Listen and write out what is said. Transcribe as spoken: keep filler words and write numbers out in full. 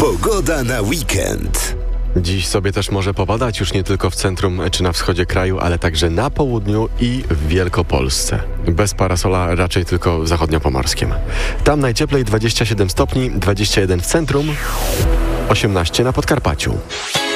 Pogoda na weekend. Dziś sobie też może popadać już nie tylko w centrum czy na wschodzie kraju, ale także na południu i w Wielkopolsce. Bez parasola raczej tylko zachodniopomorskim. Tam najcieplej dwadzieścia siedem stopni, dwadzieścia jeden w centrum, osiemnaście na Podkarpaciu.